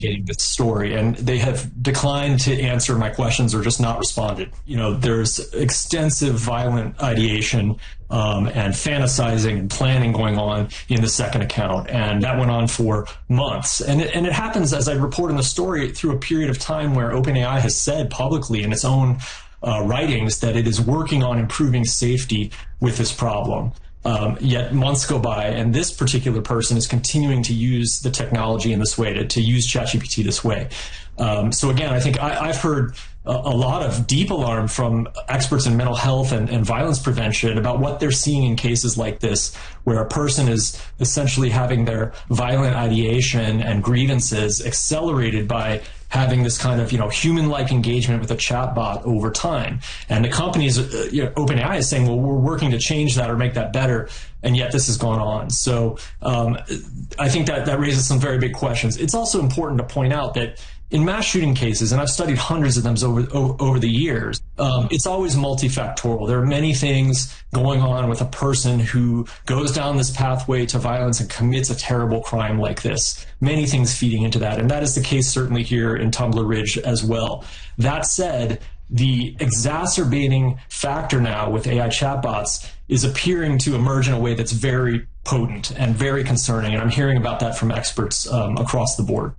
investigating this story, and they have declined to answer my questions or just not responded. There's extensive violent ideation and fantasizing and planning going on in the second account, and that went on for months. And it happens, as I report in the story, through a period of time where OpenAI has said publicly in its own writings that it is working on improving safety with this problem. Yet months go by, and this particular person is continuing to use the technology in this way, to use ChatGPT this way. So again, I think I've heard a lot of deep alarm from experts in mental health and violence prevention about what they're seeing in cases like this, where a person is essentially having their violent ideation and grievances accelerated by having this kind of human-like engagement with a chatbot over time. And the companies, OpenAI is saying, well, we're working to change that or make that better, and yet this has gone on. So I think that raises some very big questions. It's also important to point out that in mass shooting cases, and I've studied hundreds of them over the years, it's always multifactorial. There are many things going on with a person who goes down this pathway to violence and commits a terrible crime like this. Many things feeding into that, and that is the case certainly here in Tumbler Ridge as well. That said, the exacerbating factor now with AI chatbots is appearing to emerge in a way that's very potent and very concerning, and I'm hearing about that from experts across the board.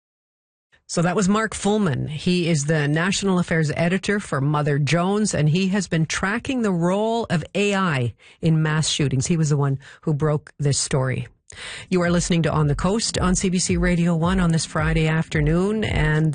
So that was Mark Fullman. He is the National Affairs Editor for Mother Jones, and he has been tracking the role of AI in mass shootings. He was the one who broke this story. You are listening to On the Coast on CBC Radio 1 on this Friday afternoon, and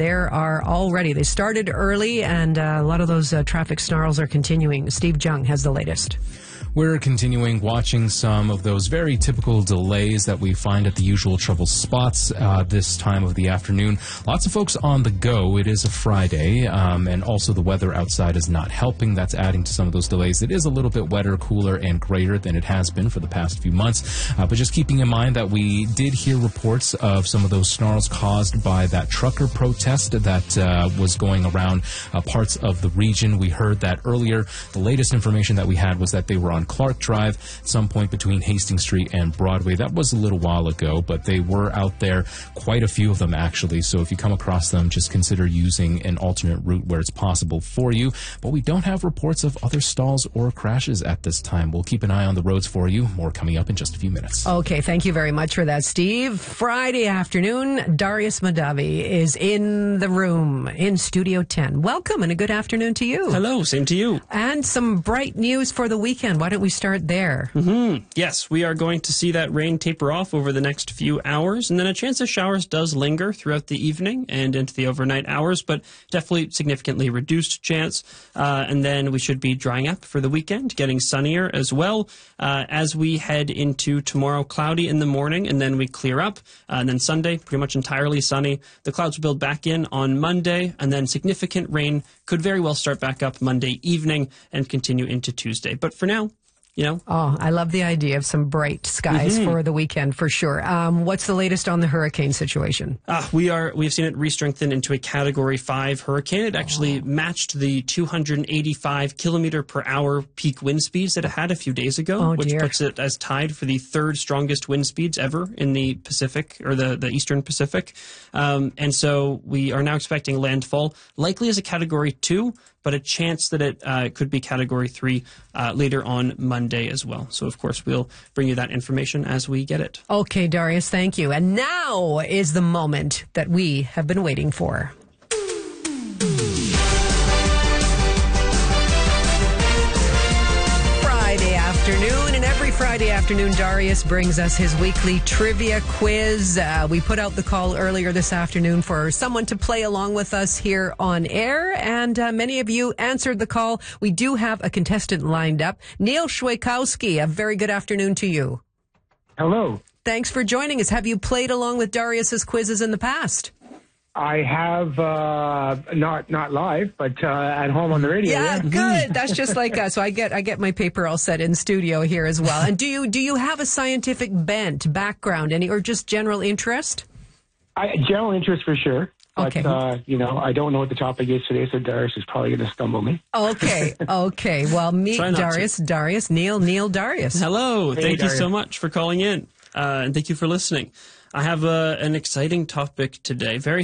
they started early, and a lot of those traffic snarls are continuing. Steve Jung has the latest. We're continuing watching some of those very typical delays that we find at the usual trouble spots this time of the afternoon. Lots of folks on the go. It is a Friday, and also the weather outside is not helping. That's adding to some of those delays. It is a little bit wetter, cooler, and grayer than it has been for the past few months. But just keeping in mind that we did hear reports of some of those snarls caused by that trucker protest that was going around parts of the region. We heard that earlier. The latest information that we had was that they were on Clark Drive, at some point between Hastings Street and Broadway. That was a little while ago, but they were out there, quite a few of them actually. So if you come across them, just consider using an alternate route where it's possible for you. But we don't have reports of other stalls or crashes at this time. We'll keep an eye on the roads for you. More coming up in just a few minutes. Okay, thank you very much for that, Steve. Friday afternoon, Darius Mahdavi is in the room in Studio 10. Welcome and a good afternoon to you. Hello, same to you. And some bright news for the weekend. Why don't we start there? Yes, we are going to see that rain taper off over the next few hours, and then a chance of showers does linger throughout the evening and into the overnight hours, but definitely significantly reduced chance. And then we should be drying up for the weekend, getting sunnier as well. As we head into tomorrow, cloudy in the morning, and then we clear up. And then Sunday, pretty much entirely sunny. The clouds will build back in on Monday, and then significant rain could very well start back up Monday evening and continue into Tuesday. But for now, Oh, I love the idea of some bright skies for the weekend, for sure. What's the latest on the hurricane situation? We've seen it re-strengthen into a Category 5 hurricane. It actually matched the 285 kilometer per hour peak wind speeds that it had a few days ago, which puts it as tied for the third strongest wind speeds ever in the Pacific, or the Eastern Pacific. And so we are now expecting landfall, likely as a Category 2, but a chance that it could be Category 3 later on Monday as well. So, of course, we'll bring you that information as we get it. Okay, Darius, thank you. And now is the moment that we have been waiting for. Friday afternoon, and every Friday afternoon, Darius brings us his weekly trivia quiz. We put out the call earlier this afternoon for someone to play along with us here on air, and many of you answered the call. We do have a contestant lined up. Neil Schweikowski, a very good afternoon to you. Hello. Thanks for joining us. Have you played along with Darius's quizzes in the past? I have not live, but at home on the radio. Yeah, good. That's just like us. So I get my paper all set in studio here as well. And do you have a scientific bent, background, or just general interest? General interest for sure. But, okay. I don't know what the topic is today, so Darius is probably going to stumble me. Okay. Well, meet Darius, Neil, Darius. Hello. Hey, thank Darius. you so much for calling in, and thank you for listening. I have an exciting topic today, very